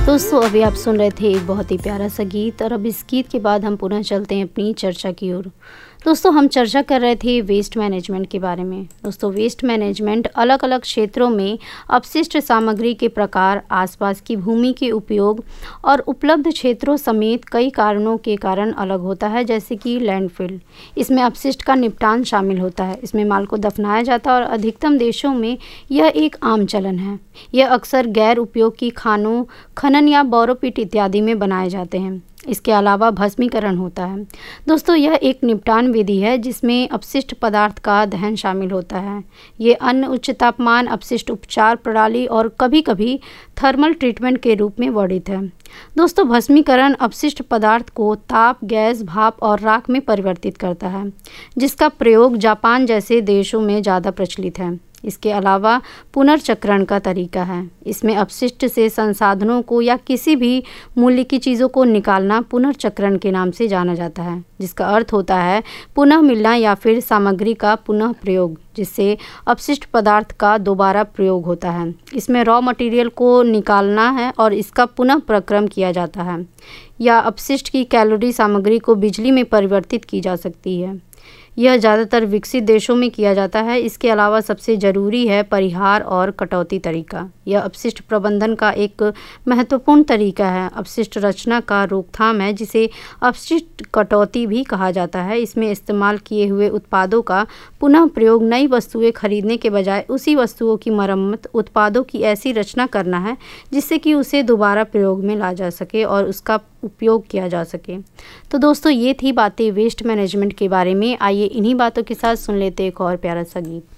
दोस्तों अभी आप सुन रहे थे एक बहुत ही प्यारा सा गीत और अब इस गीत के बाद हम पुनः चलते हैं अपनी चर्चा की ओर। दोस्तों हम चर्चा कर रहे थे वेस्ट मैनेजमेंट के बारे में। दोस्तों वेस्ट मैनेजमेंट अलग अलग क्षेत्रों में अपशिष्ट सामग्री के प्रकार, आसपास की भूमि के उपयोग और उपलब्ध क्षेत्रों समेत कई कारणों के कारण अलग होता है, जैसे कि लैंडफिल। इसमें अपशिष्ट का निपटान शामिल होता है। इसमें माल को दफनाया जाता है और अधिकतम देशों में यह एक आम चलन है। यह अक्सर गैर उपयोग की खानों, खनन या बोरोपिट इत्यादि में बनाए जाते हैं। इसके अलावा भस्मीकरण होता है। दोस्तों यह एक निपटान विधि है जिसमें अपशिष्ट पदार्थ का दहन शामिल होता है। ये अन्य उच्च तापमान अपशिष्ट उपचार प्रणाली और कभी-कभी थर्मल ट्रीटमेंट के रूप में वर्णित है। दोस्तों भस्मीकरण अपशिष्ट पदार्थ को ताप, गैस, भाप और राख में परिवर्तित करता है, जिसका प्रयोग जापान जैसे देशों में ज़्यादा प्रचलित है। इसके अलावा पुनर्चक्रण का तरीका है। इसमें अपशिष्ट से संसाधनों को या किसी भी मूल्य की चीज़ों को निकालना पुनर्चक्रण के नाम से जाना जाता है, जिसका अर्थ होता है पुनः मिलना या फिर सामग्री का पुनः प्रयोग, जिससे अपशिष्ट पदार्थ का दोबारा प्रयोग होता है। इसमें रॉ मटेरियल को निकालना है और इसका पुनः प्रक्रम किया जाता है, या अपशिष्ट की कैलोरी सामग्री को बिजली में परिवर्तित की जा सकती है। यह ज़्यादातर विकसित देशों में किया जाता है। इसके अलावा सबसे ज़रूरी है परिहार और कटौती तरीका। यह अपशिष्ट प्रबंधन का एक महत्वपूर्ण तरीका है। अपशिष्ट रचना का रोकथाम है, जिसे अपशिष्ट कटौती भी कहा जाता है। इसमें इस्तेमाल किए हुए उत्पादों का पुनः प्रयोग, नई वस्तुएं खरीदने के बजाय उसी वस्तुओं की मरम्मत, उत्पादों की ऐसी रचना करना है जिससे कि उसे दोबारा प्रयोग में ला जा सके और उसका उपयोग किया जा सके। तो दोस्तों ये थी बातें वेस्ट मैनेजमेंट के बारे में। आइए इन्हीं बातों के साथ सुन लेते एक और प्यारा सा गीत।